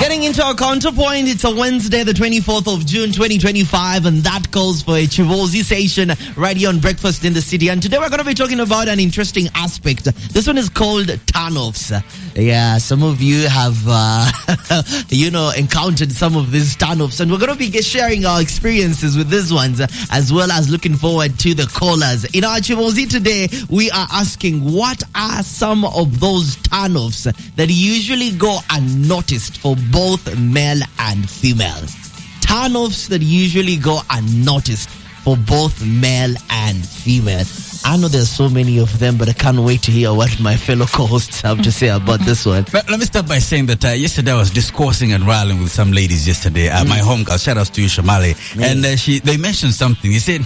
Getting into our counterpoint, it's a Wednesday, the 24th of June, 2025, and that calls for a Chivozi station right here on Breakfast in the City. And today we're going to be talking about an interesting aspect. This one is called turn-offs. Yeah, some of you have, encountered some of these turn-offs, and we're going to be sharing our experiences with these ones, as well as looking forward to the callers. In our Chivozi today, we are asking, what are some of those turn-offs that usually go unnoticed for both male and female? Turn-offs that usually go unnoticed for both male and female. I know there's so many of them, but I can't wait to hear what my fellow co-hosts have to say about this one. Let me start by saying that yesterday I was discoursing and rallying with some ladies yesterday at my home girl. Shout out to you, Shamali. And they mentioned something. He said,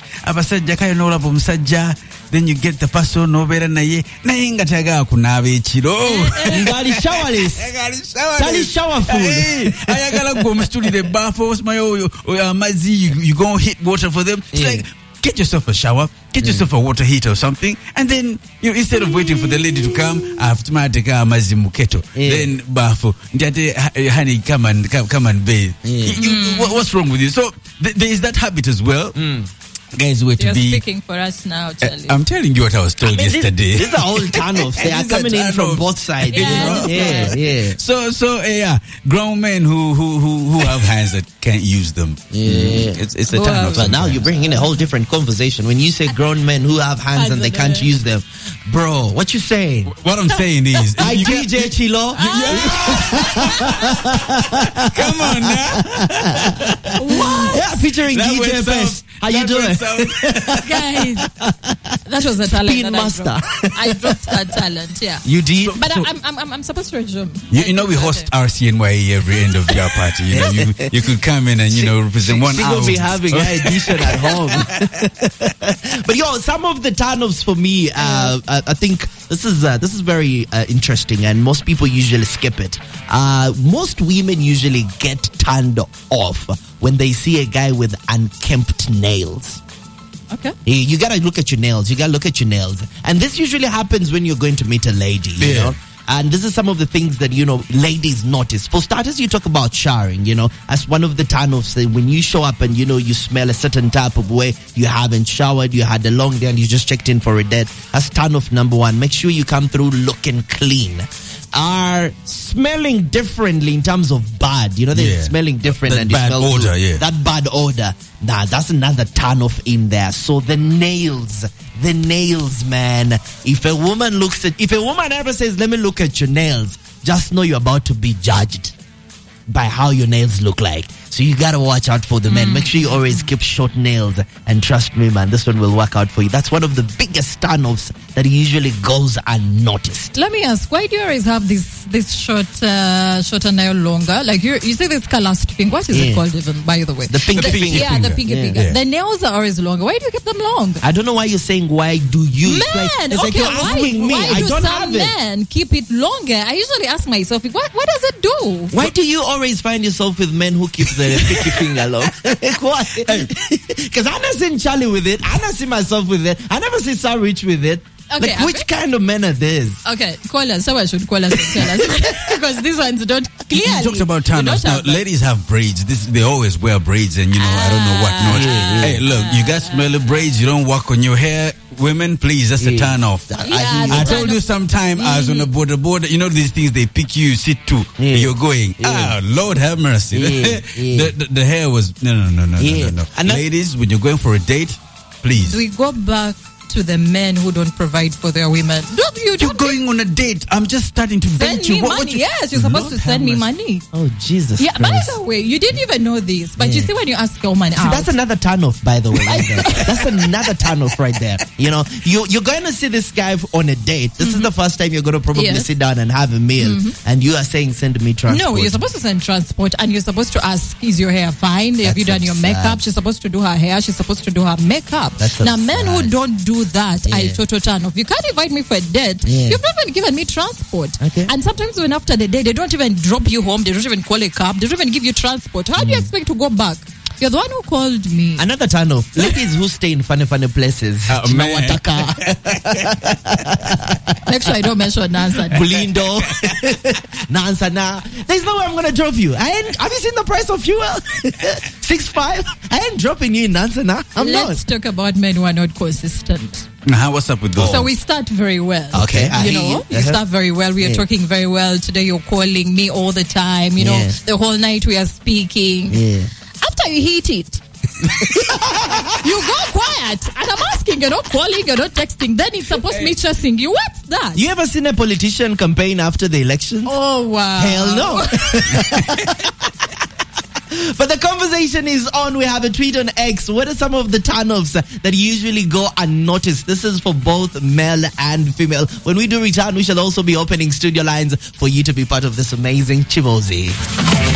then you get the person no better na ye na inga taga kunabe chiro ngali showerless tali shower food ayagala go mstuli the bath my mazi you go hit water for them. It's like, get yourself a shower, get yourself a water heater or something, and then instead of waiting for the lady to come, I have to take mazi muketo. Then bafu ndate honey come and bathe. What's wrong with you? So there is that habit as well. Guys, You're speaking for us now, Charlie. I'm telling you what I was told yesterday. These are all turn-offs. They are coming in from both sides. Yeah. So, grown men who have hands that can't use them. It's a turn-off. But now you're bringing in a whole different conversation. When you say grown men who have hands and they can't use them, bro, what you saying? What I'm saying is, I DJ Chilo. Come on now. What? Yeah, featuring That DJ Best. How you doing? Guys, that was a talent Spin master. I dropped that talent, yeah. You did? But I'm supposed to resume. You know we host RCNY every end of your party. You could come in and represent 1 hour. She will be having an edition at home. But some of the turn-offs for me, I think this is very interesting, and most people usually skip it. Most women usually get turned off when they see a guy with unkempt nails. Okay. You gotta look at your nails. And this usually happens when you're going to meet a lady, you know. And this is some of the things that, ladies notice. For starters, you talk about showering, as one of the turn-offs. When you show up and, you smell a certain type of way, you haven't showered, you had a long day and you just checked in for a date. That's turn-off number one. Make sure you come through looking clean. Are smelling differently in terms of bad. They're smelling different and bad smell odor, good. That bad odor. Nah, that's another turn-off in there. So the nails, man. If a woman ever says, let me look at your nails, just know you're about to be judged by how your nails look like. So you gotta watch out for the men. Make sure you always keep short nails, and trust me, man, this one will work out for you. That's one of the biggest turn-offs that usually goes unnoticed. Let me ask, why do you always have this shorter nail longer? Like you say this last finger. What is it called even, by the way? The pinky finger. Yeah, the pinky finger. Yeah. The nails are always longer. Why do you keep them long? I don't know why you're saying why do you. Man, it's like you're asking me. Why I don't have it. Men keep it longer? I usually ask myself, what does it do? Why do you always find yourself with men who keep the pinky finger long? Why? Because I never seen Charlie with it. I never see myself with it. I never see Sir Rich with it. Okay, which kind of men are these? Okay, call us. Someone should call us and tell us. Because these ones don't clearly. You talked about turn-offs. Now, ladies have braids. They always wear braids and, I don't know what not. Hey, look, you got smelly braids. You don't work on your hair. Women, please, that's a turn-off. I told you sometime I was on a border. These things, they pick you sit to. You're going, Lord have mercy. The hair was, no. And ladies, when you're going for a date, please. We go back to the men who don't provide for their women. You're going on a date. I'm just starting to send me money. Yes, you're supposed to send me money. Oh, Jesus Christ. By the way, you didn't even know this, but you see when you ask a woman out. That's another turn-off, by the way. Right there. That's another turn-off right there. You're going to see this guy on a date. This is the first time you're going to probably sit down and have a meal, and you are saying, send me transport. No, you're supposed to send transport, and you're supposed to ask, is your hair fine? Have you done your makeup? She's supposed to do her hair. She's supposed to do her makeup. Now, men who don't do that, I total turn off. You can't invite me for a date. You've not even given me transport. Okay. And sometimes when after the day, they don't even drop you home. They don't even call a cab. They don't even give you transport. How do you expect to go back? You're the one who called me. Another turn off. Ladies who stay in funny places. Man. Make sure I don't mention Nansa. Bulindo. Nansana. There's no way I'm going to drop you. Have you seen the price of fuel? 6.5. I ain't dropping you in Nansana. Let's talk about men who are not consistent. What's up with those? So we start very well. Okay. You start very well. We are talking very well. Today you're calling me all the time. You know, the whole night we are speaking. Yeah. After you hit it, you go quiet. And I'm asking, you're not calling, you're not texting. Then it's supposed to be chasing you. What's that? You ever seen a politician campaign after the election? Oh, wow. Hell no. But the conversation is on. We have a tweet on X. What are some of the turn-offs that usually go unnoticed? This is for both male and female. When we do return, we shall also be opening studio lines for you to be part of this amazing Chivozi.